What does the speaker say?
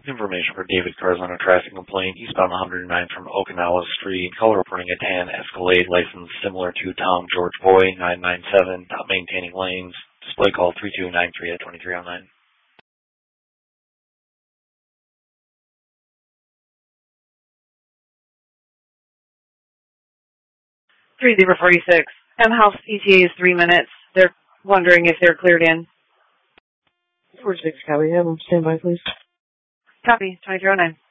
Information for David Cars on a traffic complaint eastbound 109 from Okinawa Street. Caller reporting a tan Escalade license similar to Tom George Boy 997, not maintaining lanes. Display call 3293 at 2309. 3046. M-House ETA is 3 minutes. They're wondering if they're cleared in. 46, copy. Have them stand by, please. Copy. 2309.